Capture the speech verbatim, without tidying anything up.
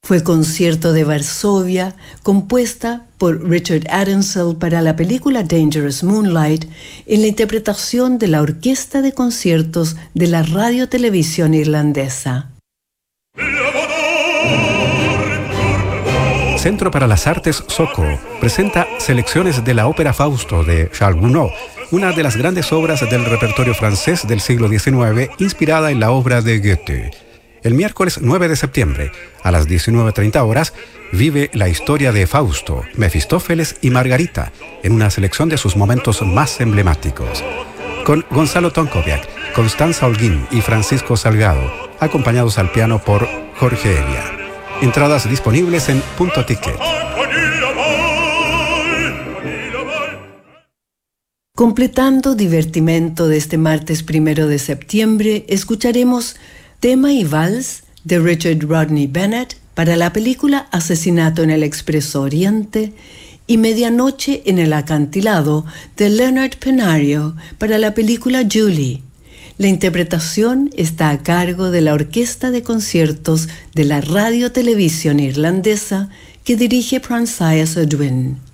Fue Concierto de Varsovia, compuesta por Richard Adamsel para la película Dangerous Moonlight, en la interpretación de la Orquesta de Conciertos de la Radio-Televisión Irlandesa. Centro para las Artes Soco presenta selecciones de la ópera Fausto de Charles Gounod, una de las grandes obras del repertorio francés del siglo diecinueve, inspirada en la obra de Goethe. El miércoles nueve de septiembre, a las diecinueve treinta horas, vive la historia de Fausto, Mefistófeles y Margarita, en una selección de sus momentos más emblemáticos. Con Gonzalo Tonkoviak, Constanza Holguín y Francisco Salgado, acompañados al piano por Jorge Elia. Entradas disponibles en Punto Ticket. Completando divertimento de este martes primero de septiembre, escucharemos Tema y Vals de Richard Rodney Bennett para la película Asesinato en el Expreso Oriente y Medianoche en el Acantilado de Leonard Penario para la película Julie. La interpretación está a cargo de la Orquesta de Conciertos de la Radio-Televisión Irlandesa que dirige Francis O'Dwyn.